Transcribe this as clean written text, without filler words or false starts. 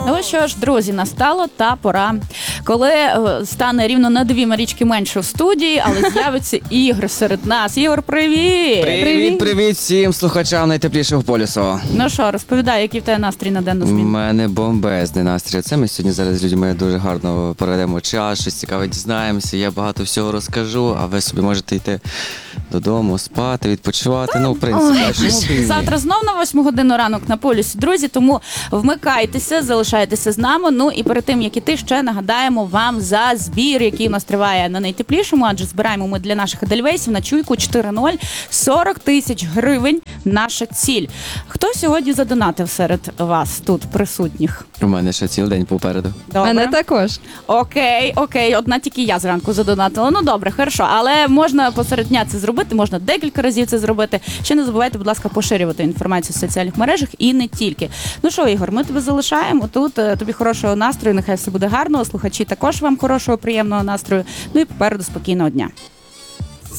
Ну що ж, друзі, настала та пора, коли стане рівно на 2 Марічки менше в студії, але з'явиться Ігор серед нас. Ігор, привіт! Привіт всім слухачам найтеплішого полюсу. Ну що, розповідай, який в тебе настрій на денну У зміну? мене бомбезний настрій. Це ми сьогодні зараз з людьми дуже гарно проведемо час, щось цікаве дізнаємося, я багато всього розкажу, а ви собі можете йти додому, спати, відпочивати. Ну, в принципі, а чому б і ні? Завтра знов на 8 годину ранок на полюсі, друзі, тому вмикайтеся, залишайтеся з нами. Ну і перед тим, як іти, ще нагадаємо вам за збір, який у нас триває на найтеплішому, адже збираємо ми для наших едельвейсів на чуйку 4.0 40 тисяч гривень наша ціль. Хто сьогодні задонатив серед вас тут присутніх? У мене ще цілий день попереду. Добре. Мене також. Окей, одна тільки я зранку задонатила. Ну добре, хорошо, але можна посеред дня це зробити, можна декілька разів це зробити. Ще не забувайте, будь ласка, поширювати інформацію в соціальних мережах і не тільки. Ну що, Ігор, ми тебе залишаємо тут. Тобі хорошого настрою, нехай все буде гарно. Слухачі також вам хорошого, приємного настрою. Ну і попереду спокійного дня.